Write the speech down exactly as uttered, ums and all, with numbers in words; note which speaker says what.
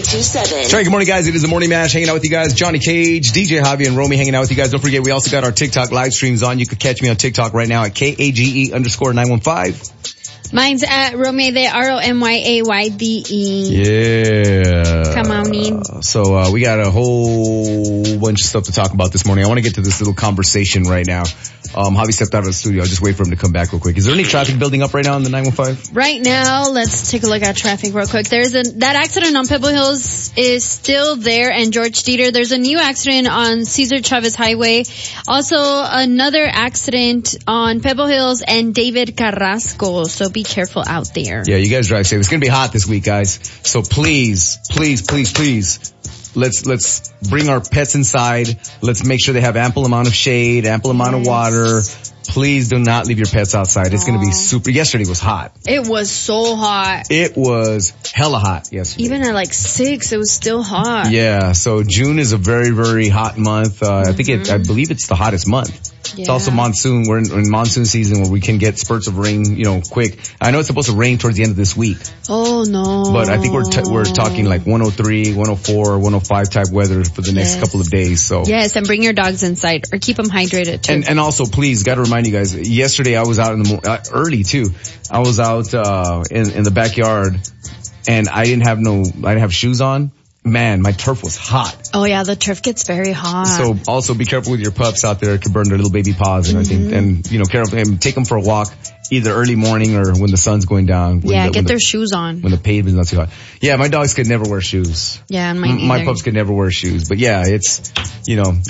Speaker 1: two seven.
Speaker 2: All right, good morning, guys. It is the Morning Mash hanging out with you guys. Johnny Cage, D J Javi, and Romy hanging out with you guys. Don't forget, we also got our TikTok live streams on. You can catch me on TikTok right now at K A G E underscore nine one five.
Speaker 3: Mine's at Romy, the R O M Y A Y D E.
Speaker 2: Yeah.
Speaker 3: Come on, me.
Speaker 2: So, uh, we got a whole bunch of stuff to talk about this morning. I want to get to this little conversation right now. Um, Javi stepped out of the studio. I'll just wait for him to come back real quick. Is there any traffic building up right now on the nine one five?
Speaker 3: Right now, let's take a look at traffic real quick. There's a, that accident on Pebble Hills is still there, and George Dieter. There's a new accident on Cesar Chavez Highway. Also, another accident on Pebble Hills and David Carrasco. So be careful out there.
Speaker 2: Yeah, you guys drive safe. It's going to be hot this week, guys. So please, please, please, please, let's, let's bring our pets inside. Let's make sure they have ample amount of shade, ample amount
Speaker 3: yes.
Speaker 2: of water. Please do not leave your pets outside. It's going to be super. Yesterday was hot.
Speaker 3: It was so hot.
Speaker 2: It was hella hot yesterday.
Speaker 3: Even at like six, it was still hot.
Speaker 2: Yeah, so June is a very, very hot month. Uh, mm-hmm. I think it, I believe it's the hottest month. Yeah. It's also monsoon. We're in, in monsoon season where we can get spurts of rain, you know, quick. I know it's supposed to rain towards the end of this week.
Speaker 3: Oh no.
Speaker 2: But I think we're, t- we're talking like one oh three, one oh four, one oh five type weather for the next yes. couple of days. So.
Speaker 3: Yes, and bring your dogs inside or keep them hydrated too.
Speaker 2: And, and also please, gotta remind you guys, yesterday I was out in the, mo- uh, early too. I was out, uh, in, in the backyard and I didn't have no, I didn't have shoes on. Man, my turf was hot.
Speaker 3: Oh yeah, the turf gets very hot.
Speaker 2: So also be careful with your pups out there. It can burn their little baby paws and mm-hmm. I think, and you know, careful and take them for a walk either early morning or when the sun's going down.
Speaker 3: Yeah,
Speaker 2: the,
Speaker 3: get their
Speaker 2: the,
Speaker 3: shoes on.
Speaker 2: When the pavement's not too hot. Yeah, my dogs could never wear shoes.
Speaker 3: Yeah, and mine
Speaker 2: M- My
Speaker 3: either.
Speaker 2: pups could never wear shoes. But yeah, it's, you know,